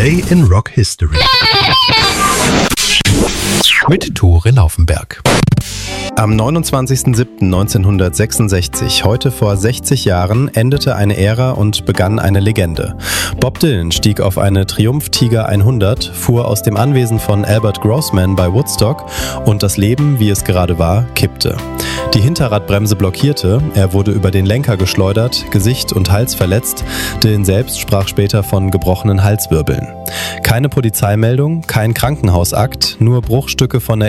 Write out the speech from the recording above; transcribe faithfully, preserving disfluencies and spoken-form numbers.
Today in Rock History mit Tore Laufenberg. Am neunundzwanzigster siebter neunzehnhundertsechsundsechzig, heute vor sechzig Jahren, endete eine Ära und begann eine Legende. Bob Dylan stieg auf eine Triumph Tiger hundert, fuhr aus dem Anwesen von Albert Grossman bei Woodstock und das Leben, wie es gerade war, kippte. Die Hinterradbremse blockierte, er wurde über den Lenker geschleudert, Gesicht und Hals verletzt. Dylan selbst sprach später von gebrochenen Halswirbeln. Keine Polizeimeldung, kein Krankenhausakt, nur Bruchstücke von